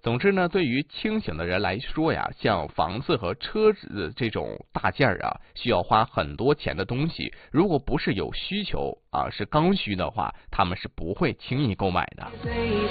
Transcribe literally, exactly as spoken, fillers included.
总之呢，对于清醒的人来说呀，像房子和车子这种大件儿啊，需要花很多钱的东西，如果不是有需求啊，是刚需的话，他们是不会轻易购买的。